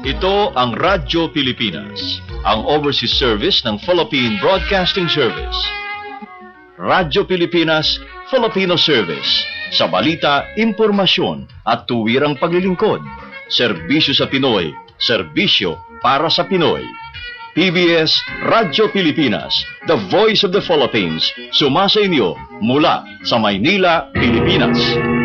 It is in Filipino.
Ito ang Radyo Pilipinas, ang overseas service ng Philippine Broadcasting Service. Radyo Pilipinas, Filipino Service. Sa balita, impormasyon at tuwirang paglilingkod. Serbisyo sa Pinoy, serbisyo para sa Pinoy. PBS Radyo Pilipinas, the voice of the Philippines, sumasa inyo mula sa Maynila, Pilipinas.